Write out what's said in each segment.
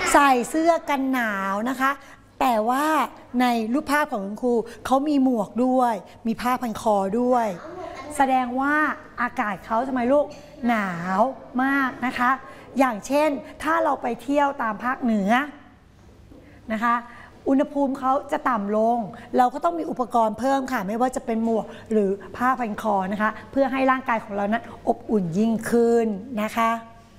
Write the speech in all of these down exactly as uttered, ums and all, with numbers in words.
ใส่เสื้อกันหนาวนะคะแต่ว่าในรูปภาพของคุณครูเขามีหมวกด้วยมีผ้าพันคอด้วยแสดงว่าอากาศเขาทำไมลูกหนาวมากนะคะอย่างเช่นถ้าเราไปเที่ยวตามภาคเหนือนะคะอุณหภูมิเขาจะต่ำลงเราก็ต้องมีอุปกรณ์เพิ่มค่ะไม่ว่าจะเป็นหมวกหรือผ้าพันคอนะคะเพื่อให้ร่างกายของเรานั้นอบอุ่นยิ่งขึ้นนะคะ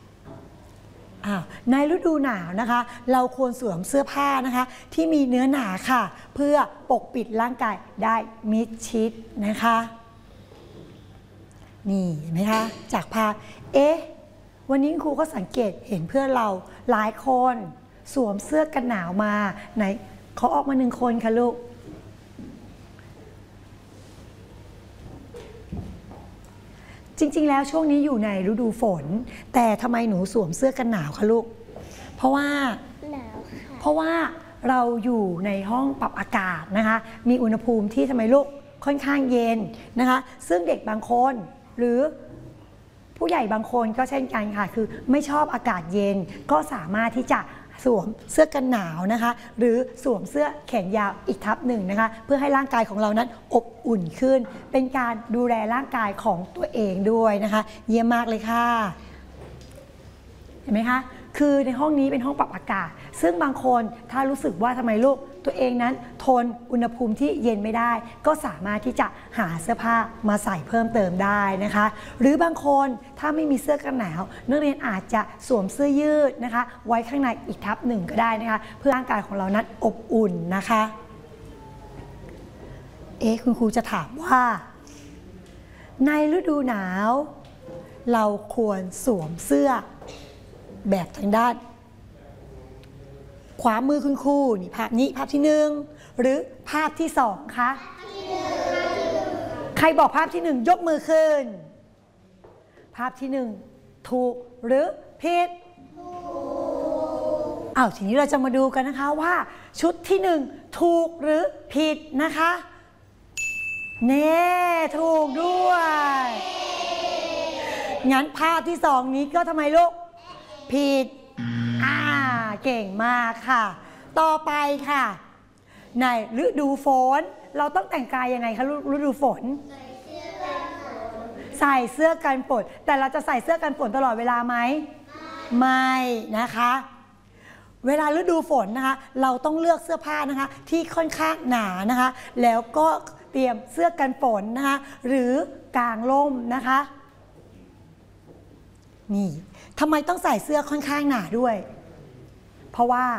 ในฤดูหนาวนะคะเราควรสวมเสื้อผ้านะคะที่มีเนื้อหนาค่ะเพื่อปกปิดร่างกายได้มิดชิดนะคะนี่เห็นไหมคะจากภาพเอ๊ะวันนี้ครูก็สังเกตเห็นเพื่อนเราหลายคนสวมเสื้อกันหนาวมาไหนเขาออกมาหนึ่งคนค่ะลูกจริงๆแล้วช่วงนี้อยู่ในฤดูฝนแต่ทำไมหนูสวมเสื้อกันหนาวคะลูกเพราะว่าหนาวค่ะเพราะว่าเราอยู่ในห้องปรับอากาศนะคะมีอุณหภูมิที่ทำไมลูกค่อนข้างเย็นนะคะซึ่งเด็กบางคนหรือผู้ใหญ่บางคนก็เช่นกันค่ะคือไม่ชอบอากาศเย็นก็สามารถที่จะสวมเสื้อกันหนาวนะคะหรือสวมเสื้อแขนยาวอีกทับหนึ่งนะคะเพื่อให้ร่างกายของเรานั้นอบอุ่นขึ้นเป็นการดูแลร่างกายของตัวเองด้วยนะคะเยี่ยมมากเลยค่ะเห็นไหมคะคือในห้องนี้เป็นห้องปรับอากาศซึ่งบางคนถ้ารู้สึกว่าทำไมลูกตัวเองนั้นทนอุณหภูมิที่เย็นไม่ได้ก็สามารถที่จะหาเสื้อผ้ามาใส่เพิ่มเติมได้นะคะหรือบางคนถ้าไม่มีเสื้อกันหนาวนักเรียนอาจจะสวมเสื้อยืดนะคะไว้ข้างในอีกทับหนึ่งก็ได้นะคะเพื่อร่างกายของเรานั้นอบอุ่นนะคะเอ๊ะคุณครูจะถามว่าในฤดูหนาวเราควรสวมเสื้อแบบทางด้านขวามือคุณครูนี่ภาพนี้ภาพที่หนึ่งหรือภาพที่สองคะใครบอกภาพที่หนึ่งยกมือขึ้นภาพที่หนึ่งถูกหรือผิดอ้าวทีนี้เราจะมาดูกันนะคะว่าชุดที่หนึ่งถูกหรือผิดนะคะเน่ถูกด้วยงั้นภาพที่สองนี้ก็ทำไมลูกผิดอ่าเก่งมากค่ะต่อไปค่ะในฤดูฝนเราต้องแต่งกายยังไงคะฤดูฝนใส่เสื้อกันฝนแต่เราจะใส่เสื้อกันฝนตลอดเวลาไหมไม่นะคะเวลาฤดูฝนนะคะเราต้องเลือกเสื้อผ้านะคะที่ค่อนข้างหนานะคะแล้วก็เตรียมเสื้อกันฝนนะคะหรือกางร่มนะคะนี่ทำไมต้องใส่เสื้อค่อนข้างหนาด้วยเพราะว่า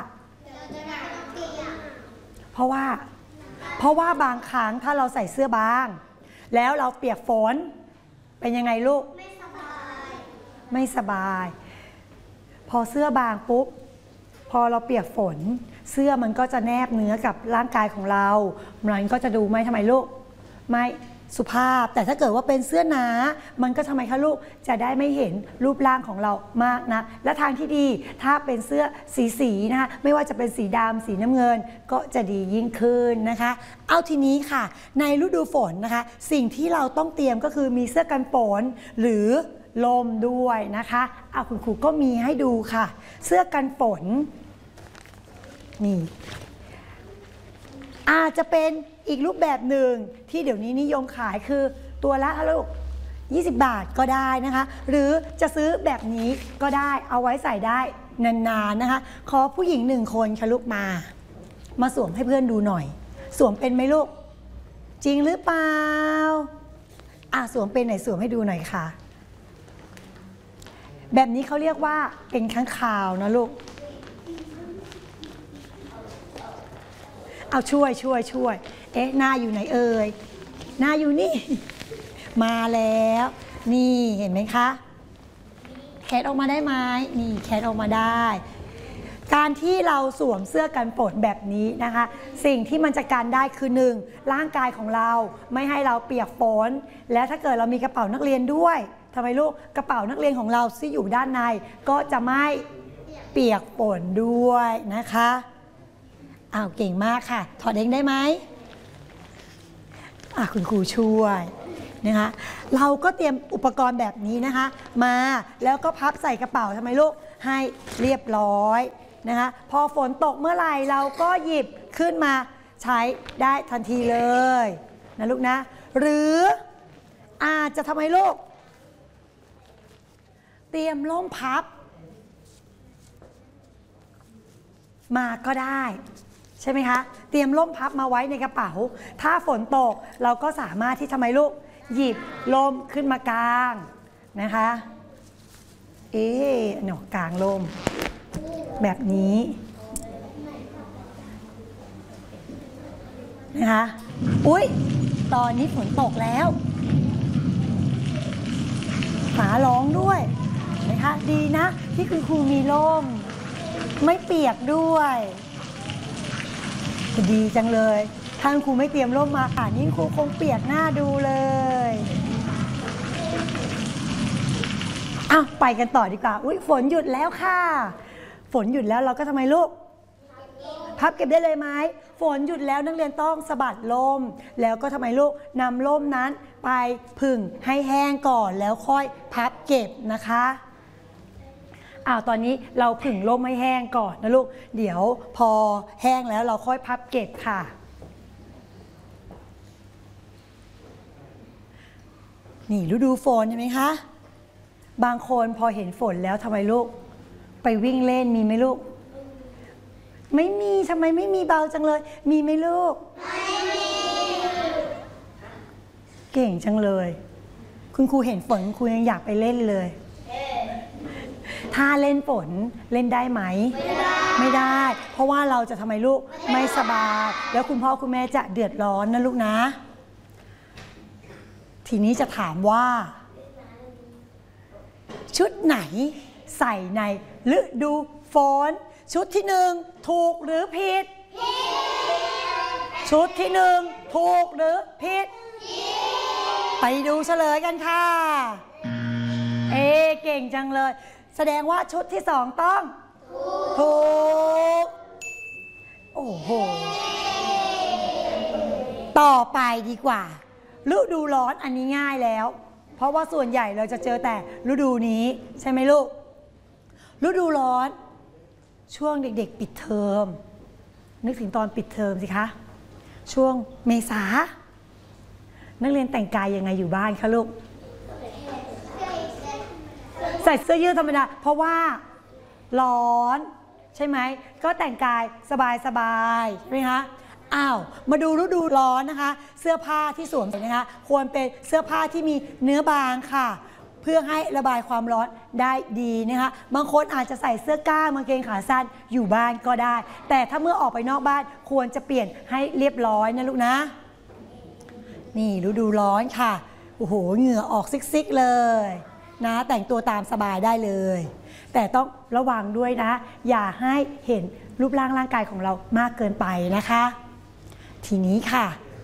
เพราะว่าเพราะว่าบางครั้งถ้าเราใส่เสื้อบางแล้วเราเปียกฝนเป็นยังไงลูกไม่สบายไม่สบายพอเสื้อบางปุ๊บพอเราเปียกฝนเสื้อมันก็จะแนบเนื้อกับร่างกายของเรามันก็จะดูไม่ทำไมลูกไม่สุภาพแต่ถ้าเกิดว่าเป็นเสื้อหนามันก็ทำไมคะลูกจะได้ไม่เห็นรูปร่างของเรามากนะและทางที่ดีถ้าเป็นเสื้อสีสีนะคะไม่ว่าจะเป็นสีดำสีน้ำเงินก็จะดียิ่งขึ้นนะคะเอาทีนี้ค่ะในฤดูฝนนะคะสิ่งที่เราต้องเตรียมก็คือมีเสื้อกันฝนหรือลมด้วยนะคะเอาคุณครูก็มีให้ดูค่ะเสื้อกันฝนนี่อาจจะเป็นอีกรูปแบบหนึ่งที่เดี๋ยวนี้นิยมขายคือตัวละลูกยี่สิบบาทก็ได้นะคะหรือจะซื้อแบบนี้ก็ได้เอาไว้ใส่ได้นานๆนะคะขอผู้หญิงหนึ่งคนค่ะลูกมามาสวมให้เพื่อนดูหน่อยสวมเป็นไหมลูกจริงหรือเปล่าอ่ะสวมเป็นไหนสวมให้ดูหน่อยค่ะแบบนี้เขาเรียกว่าเป็นค้างคาวนะลูกเอาช่วยช่วยช่วยเอ๊ะหน้าอยู่ไหนเอ่ยหน้าอยู่นี่มาแล้วนี่เห็นไหมคะแคทออกมาได้ไหมนี่แคทออกมาได้การที่เราสวมเสื้อกันฝนแบบนี้นะคะสิ่งที่มันจะกันได้คือหนึ่งร่างกายของเราไม่ให้เราเปียกฝนและถ้าเกิดเรามีกระเป๋านักเรียนด้วยทำไมลูกกระเป๋านักเรียนของเราที่อยู่ด้านในก็จะไม่เปียกฝนด้วยนะคะอ้าวเก่งมากค่ะถอดเองได้ไหมอ่ะคุณครูช่วยนะคะเราก็เตรียมอุปกรณ์แบบนี้นะคะมาแล้วก็พับใส่กระเป๋าทำไมลูกให้เรียบร้อยนะคะพอฝนตกเมื่อไหร่เราก็หยิบขึ้นมาใช้ได้ทันทีเลยนะลูกนะหรืออาจจะทำให้ลูกเตรียมร่มพับมาก็ได้ใช่ไหมคะเตรียมร่มพับมาไว้ในกระเป๋าถ้าฝนตกเราก็สามารถที่ทำไมลูกหยิบร่มขึ้นมากางนะคะเอ๊ะหนอกกางร่มแบบนี้นะคะอุ๊ยตอนนี้ฝนตกแล้วฟ้าร้องด้วยนะคะดีนะที่คุณครูมีร่มไม่เปียกด้วยดีจังเลยถ้าครูไม่เตรียมร่มมาป่านนี้ครูคงเปียกหน้าดูเลยอ้าวไปกันต่อดีกว่าอุ๊ยฝนหยุดแล้วค่ะฝนหยุดแล้วเราก็ทำไมลูกพับเก็บได้เลยไหมฝนหยุดแล้วนักเรียนต้องสะบัดร่มแล้วก็ทำไมลูกนำร่มนั้นไปผึ่งให้แห้งก่อนแล้วค่อยพับเก็บนะคะอ้าวตอนนี้เราผึ่งร่มให้แห้งก่อนนะลูกเดี๋ยวพอแห้งแล้วเราค่อยพับเก็บค่ะนี่ฤดูฝนใช่ไหมคะบางคนพอเห็นฝนแล้วทำไมลูกไปวิ่งเล่นมีไหมลูกไม่มีทำไมไม่มีเบาจังเลยมีไหมลูกไม่มีเก่งจังเลยคุณครูเห็นฝนคุณครูยังอยากไปเล่นเลยถ้าเล่นฝนเล่นได้ไหมไม่ได้ไม่ได้เพราะว่าเราจะทำไมลูกไม่สบายแล้วคุณพ่อคุณแม่จะเดือดร้อนนะลูกนะทีนี้จะถามว่าชุดไหนใส่ในฤดูฝนชุดที่หนึ่งถูกหรือผิดชุดที่หนึ่งถูกหรือผิดไปดูเฉลยกันค่ะเอเก่งจังเลยแสดงว่าชุดที่สองต้องถูกโอ้โหต่อไปดีกว่าฤดูร้อนอันนี้ง่ายแล้วเพราะว่าส่วนใหญ่เราจะเจอแต่ฤดูนี้ใช่ไหมลูกฤดูร้อนช่วงเด็กๆปิดเทอมนึกถึงตอนปิดเทอมสิคะช่วงเมษานักเรียนแต่งกายยังไงอยู่บ้านคะลูกใส่เสื้อยืดธรรมดาเพราะว่าร้อนใช่ไหมก็แต่งกายสบายๆใช่ไหมคะอ้าวมาดูฤดูร้อนนะคะเสื้อผ้าที่สวมใส่นะคะควรเป็นเสื้อผ้าที่มีเนื้อบางค่ะเพื่อให้ระบายความร้อนได้ดีนะคะบางคนอาจจะใส่เสื้อกล้ามกางเกงขาสั้นอยู่บ้านก็ได้แต่ถ้าเมื่อออกไปนอกบ้านควรจะเปลี่ยนให้เรียบร้อยนะลูกนะนี่ฤดูร้อนค่ะโอ้โหเหงื่อออกซิกๆเลยนะแต่งตัวตามสบายได้เลยแต่ต้องระวังด้วยนะอย่าให้เห็นรูปร่างร่างกายของเรามากเกินไปนะคะทีนี้ค่ะ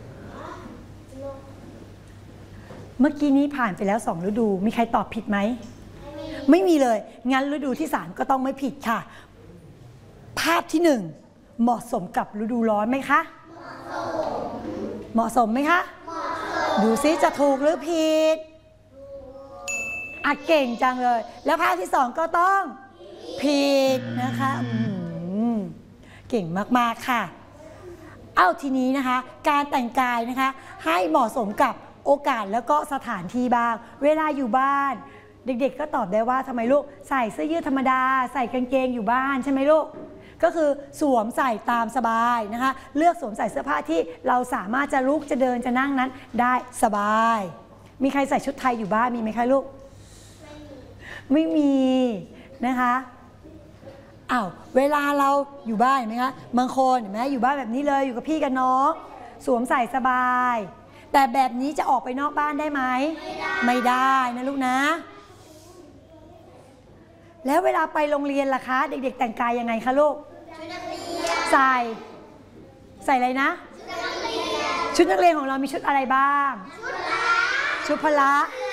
เมื่อกี้นี้ผ่านไปแล้วสองฤดูมีใครตอบผิดไหมไม่มีเลยงั้นฤดูที่สามก็ต้องไม่ผิดค่ะภาพที่หนึ่งเหมาะสมกับฤดูร้อนไหมคะเหมาะสมไหมคะดูซิจะถูกหรือผิดอ่ะเก่งจังเลยแล้วภาพที่สองก็ต้องผิดนะคะเก่งมากๆค่ะเอ้าทีนี้นะคะการแต่งกายนะคะให้เหมาะสมกับโอกาสแล้วก็สถานที่บ้างเวลาอยู่บ้านเด็กๆก็ตอบได้ว่าทำไมลูกใส่เสื้อยืดธรรมดาใส่กางเกงอยู่บ้านใช่ไหมลูกก็คือสวมใส่ตามสบายนะคะเลือกสวมใส่เสื้อผ้าที่เราสามารถจะลุกจะเดินจะนั่งนั้นได้สบายมีใครใส่ชุดไทยอยู่บ้านมีไหมคะลูกไม่มีนะคะอ้าวเวลาเราอยู่บ้านเห็นไหมคะบางคนเห็นไหมอยู่บ้านแบบนี้เลยอยู่กับพี่กับน้องสวมใส่สบายแต่แบบนี้จะออกไปนอกบ้านได้ไหมไม่ได้นะลูกนะแล้วเวลาไปโรงเรียนล่ะคะเด็กๆแต่งกายยังไงคะลูกใส่ใส่อะไรนะชุดนักเรียนของเรามีชุดอะไรบ้างชุดพละ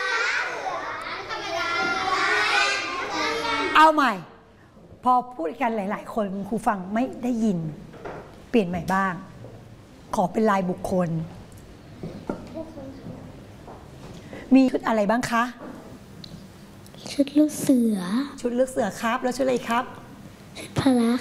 เอาใหม่พอพูดกันหลายๆคนครูฟังไม่ได้ยินเปลี่ยนใหม่บ้างขอเป็นรายบุคคลมีชุดอะไรบ้างคะชุดลูกเสือชุดลูกเสือครับแล้วชุดอะไรครับชุดพละ